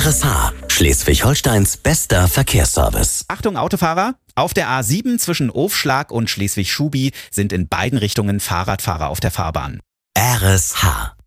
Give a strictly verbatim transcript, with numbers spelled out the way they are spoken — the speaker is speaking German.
R S H, Schleswig-Holsteins bester Verkehrsservice. Achtung Autofahrer, auf der A sieben zwischen Ofschlag und Schleswig-Schubi sind in beiden Richtungen Fahrradfahrer auf der Fahrbahn. R S H.